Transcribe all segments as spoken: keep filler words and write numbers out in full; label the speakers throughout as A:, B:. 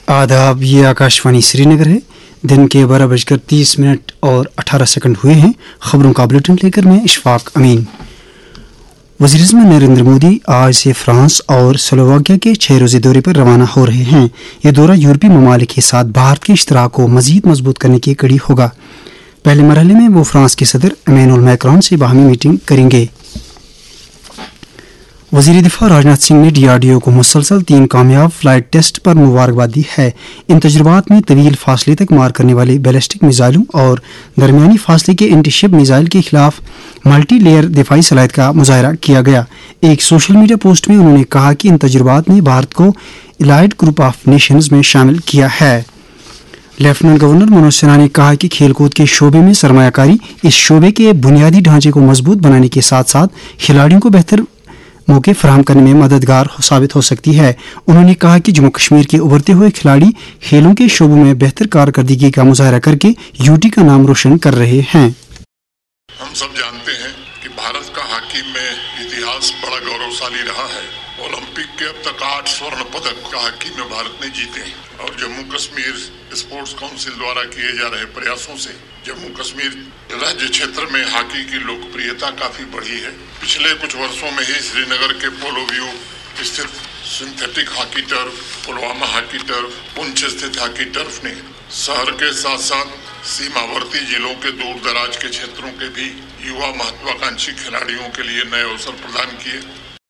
A: आदाब, ये आकाशवाणी श्रीनगर है। दिन के बारह बजकर तीस मिनट और अठारह सेकंड हुए हैं। खबरों का बुलेटिन लेकर मैं इशफाक अमीन। वज़ीर-ए-आज़म नरेंद्र मोदी आज से फ्रांस और स्लोवाकिया के छः रोज़ी दौरे पर रवाना हो रहे हैं। ये दौरा यूरोपीय ममालिक के साथ भारत के इश्तराक को मज़ीद मजबूत करने की कड़ी होगा। पहले मरहले में वो फ्रांस के सदर इमैनुअल मैक्रोन से बाहमी मीटिंग करेंगे। वज़ीर दिफा राजनाथ सिंह ने डी आर डी ओ को मुसलसल तीन कामयाब फ्लाइट टेस्ट पर मुबारकबाद दी है। इन तजुर्बात में तवील फासले तक मार करने वाले बैलिस्टिक मिसाइलों और दरमियानी फासले के एंटीशिप मिसाइल के खिलाफ मल्टी लेयर दिफाई सलाहियत का मुजाहरा किया गया। एक सोशल मीडिया पोस्ट में उन्होंने कहा कि इन तजुर्बात ने भारत को एलाइड ग्रुप ऑफ नेशंस में शामिल किया है। लेफ्टिनेंट गवर्नर मनोज सिन्हा ने कहा कि खेलकूद के शोबे में सरमायाकारी इस शोबे के बुनियादी ढांचे को मजबूत बनाने के साथ साथ खिलाड़ियों को बेहतर मौके फराहम करने में मददगार साबित हो सकती है। उन्होंने कहा कि जम्मू कश्मीर के उभरते हुए खिलाड़ी खेलों के शोबों में बेहतर कारकर्दगी का मुजाहरा करके यूटी का नाम रोशन कर रहे हैं।
B: हम सब जानते हैं कि भारत का हॉकी में इतिहास बड़ा गौरवशाली रहा है। ओलंपिक के अब तक आठ स्वर्ण पदक का हॉकी में भारत ने जीते हैं और जम्मू कश्मीर स्पोर्ट्स काउंसिल द्वारा किए जा रहे प्रयासों से जम्मू कश्मीर राज्य क्षेत्र में हॉकी की लोकप्रियता काफी बढ़ी है। पिछले कुछ वर्षों में ही श्रीनगर के पोलो व्यू स्थित synthetic hockey turf, Pulwama hockey turf, Poonch स्थित हॉकी टर्फ ने शहर के साथ साथ सीमावर्ती जिलों के दूर दराज के क्षेत्रों के भी युवा महत्वाकांक्षी खिलाड़ियों के लिए नए अवसर प्रदान किए।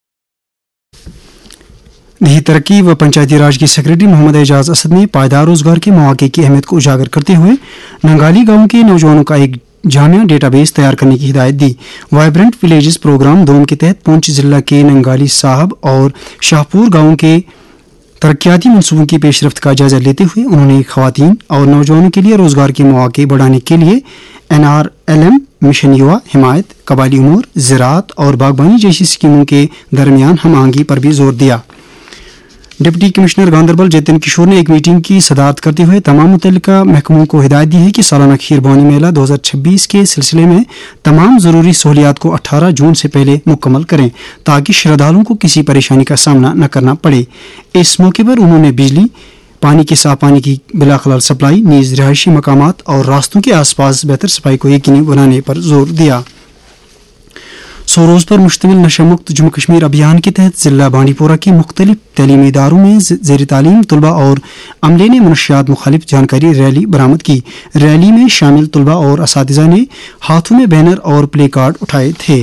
A: देही तरक्की व पंचायती राज के सेक्रेटरी मोहम्मद एजाज असद ने पायदार रोजगार के मौके की अहमियत को उजागर करते हुए नंगाली गांव के नौजवानों का एक जामिया डेटाबेस तैयार करने की हिदायत दी। वाइब्रेंट विलेजेस प्रोग्राम दोम के तहत पुंछ जिला के नंगाली साहब और शाहपुर गांवों के तरक्याती मनसूबों की पेशरफ्त का जायजा लेते हुए उन्होंने खवातीन और नौजवानों के लिए रोजगार के मौके बढ़ाने के लिए N R L M, mission युवा, हिमायत, कबायली उमूर, ज़राअत और बागबानी जैसी स्कीमों के दरमियान हम आहंगी पर भी जोर दिया। डिप्टी कमिश्नर गांधरबल जतिन किशोर ने एक मीटिंग की सदारत करते हुए तमाम मुतल्लिका महकमों को हिदायत दी है कि सालाना खीर बौनी मेला दो हज़ार छब्बीस के सिलसिले में तमाम ज़रूरी सहूलियात को अठारह जून से पहले मुकम्मल करें ताकि श्रद्धालुओं को किसी परेशानी का सामना न करना पड़े। इस मौके पर उन्होंने बिजली, पानी के साफ पानी की बिलाखलाल सप्लाई, नीज रिहायशी मकामात और रास्तों के आसपास बेहतर सफाई को यकीनी बनाने पर जोर दिया। सौ रोज़ पर मुश्तमिल नशा मुक्त जम्मू कश्मीर अभियान के तहत जिला बांडीपोरा के मुख्तलिफ तलीमी इदारों में ज़ेर तालीम तलबा और अमले ने मनशियात मुखालिफ जानकारी रैली बरामद की। रैली में शामिल तलबा और असातिज़ा ने हाथों में बैनर और प्ले कार्ड उठाए थे।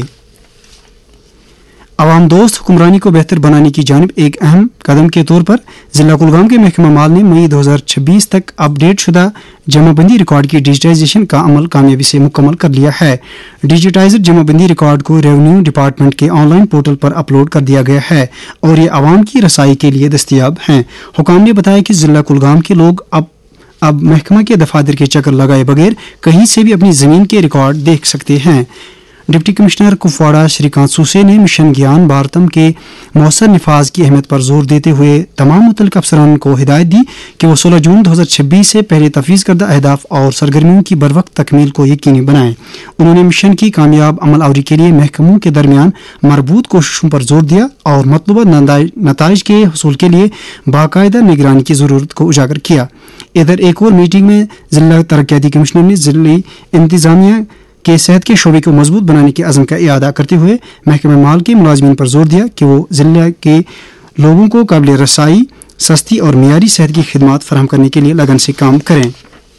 A: अवाम दोस्त हुक्मरानी को बेहतर बनाने की जानिब एक अहम कदम के तौर पर जिला कुलगाम के महकमा माल ने मई दो हज़ार छब्बीस तक अपडेट शुदा जमाबंदी रिकॉर्ड की डिजिटाइजेशन का अमल कामयाबी से मुकम्मल कर लिया है। डिजिटाइज्ड जमाबंदी रिकॉर्ड को रेवेन्यू डिपार्टमेंट के ऑनलाइन पोर्टल पर अपलोड कर दिया गया है और ये आवाम की रसाई के लिए दस्तियाब हैं। हुकाम ने बताया कि जिला कुलगाम के लोग अब अब महकमा के दफातर के चक्कर लगाए बगैर कहीं से भी अपनी ज़मीन के रिकॉर्ड देख सकते हैं। Deputy commissioner Kupwara Shrikant SUSE ने मिशन ज्ञान भारतम के मौसर निफाज की अहमियत पर जोर देते हुए तमाम मुतल्लिक़ अफसरान को हिदायत दी कि वो सोलह जून दो हज़ार छब्बीस से पहले तफवीज़ करदा अहदाफ और सरगर्मियों की बरवक्त तकमील को यकीनी बनाएं। उन्होंने मिशन की कामयाब अमल आवरी के लिए महकमों के दरमियान मरबूत कोशिशों पर जोर दिया और मतलूबा नताइज के हसूल के लिए बाकायदा निगरानी की ज़रूरत को उजागर किया। इधर एक और मीटिंग में जिला तरक्याती कमिश्नर ने जिले इंतजामिया के सेहत के शोबे को मजबूत बनाने के अज़म का इयादा करते हुए महकमे माल के मुलाजमीन पर जोर दिया कि वो जिले के लोगों को काबिल रसाई, सस्ती और मियारी सेहत की खिदमात फराहम करने के लिए लगन से काम करें।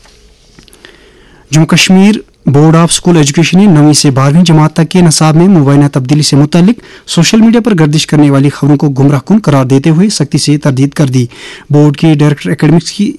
A: Jammu Kashmir board of school education ने नवीं से बारहवीं जमात तक के नसाब में मुबैना तब्दीली से मुतल्लिक सोशल मीडिया पर गर्दिश करने वाली खबरों को गुमराहकुन करार देते हुए सख्ती से तरदीद कर दी। बोर्ड के डायरेक्टर एकेडमिक्स की